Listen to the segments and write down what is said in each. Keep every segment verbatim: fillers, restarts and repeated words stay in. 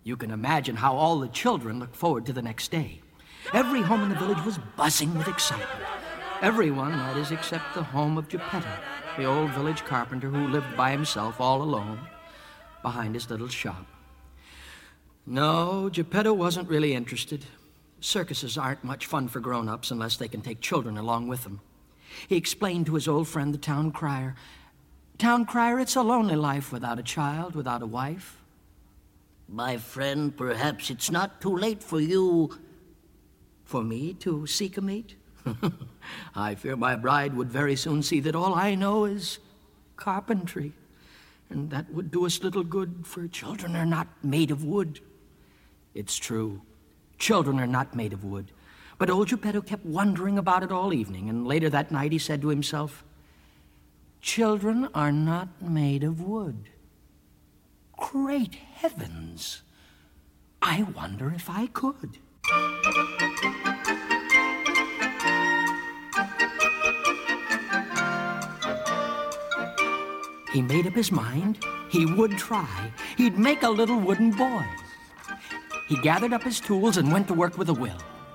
You can imagine how all the children looked forward to the next day. Every home in the village was buzzing with excitement. Everyone, that is, except the home of Geppetto, the old village carpenter who lived by himself all alone behind his little shop. No, Geppetto wasn't really interested. Circuses aren't much fun for grown-ups unless they can take children along with them. He explained to his old friend, the town crier, "Town crier, it's a lonely life without a child, without a wife." "My friend, perhaps it's not too late for you..." "For me to seek a mate? I fear my bride would very soon see that all I know is carpentry, and that would do us little good, for children are not made of wood." It's true. Children are not made of wood. But old Geppetto kept wondering about it all evening, and later that night he said to himself, "Children are not made of wood. Great heavens! I wonder if I could." He made up his mind he would try. He'd make a little wooden boy. He gathered up his tools and went to work with a will.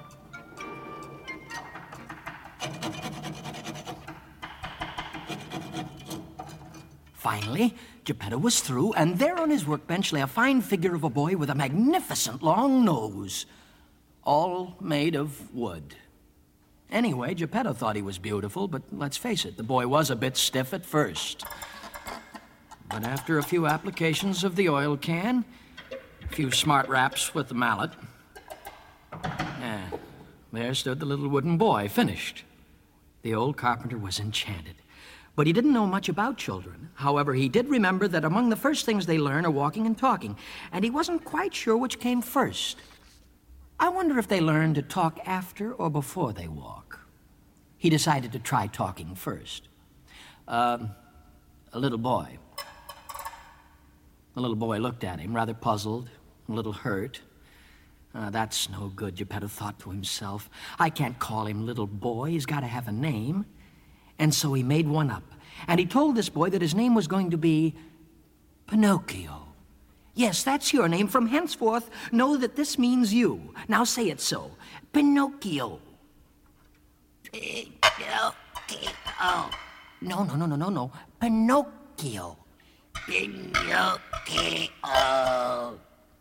Finally, Geppetto was through, and there on his workbench lay a fine figure of a boy with a magnificent long nose, all made of wood. Anyway, Geppetto thought he was beautiful, but let's face it, the boy was a bit stiff at first. But after a few applications of the oil can, a few smart raps with the mallet, eh, there stood the little wooden boy, finished. The old carpenter was enchanted. But he didn't know much about children. However, he did remember that among the first things they learn are walking and talking, and he wasn't quite sure which came first. I wonder if they learn to talk after or before they walk. He decided to try talking first. Um, a little boy. The little boy looked at him, rather puzzled, a little hurt. Uh, that's no good, Geppetto thought to himself. I can't call him little boy. He's got to have a name. And so he made one up. And he told this boy that his name was going to be Pinocchio. Yes, that's your name. From henceforth, know that this means you. Now say it so. Pinocchio. Pinocchio. No, no, no, no, no, no. Pinocchio. Pinocchio.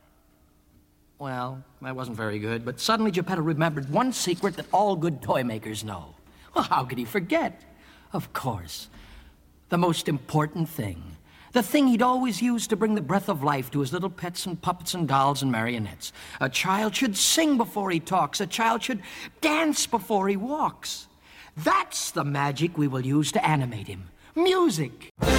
Well, that wasn't very good, but suddenly Geppetto remembered one secret that all good toy makers know. Well, how could he forget? Of course. The most important thing. The thing he'd always used to bring the breath of life to his little pets and puppets and dolls and marionettes. A child should sing before he talks. A child should dance before he walks. That's the magic we will use to animate him. Music!